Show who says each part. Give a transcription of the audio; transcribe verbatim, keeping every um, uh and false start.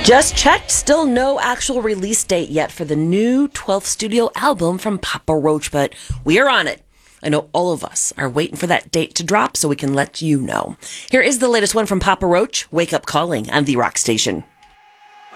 Speaker 1: Just checked. Still no actual release date yet for the new twelfth studio album from Papa Roach, but we are on it. I know all of us are waiting for that date to drop so we can let you know. Here is the latest one from Papa Roach, Wake Up Calling on The Rock Station.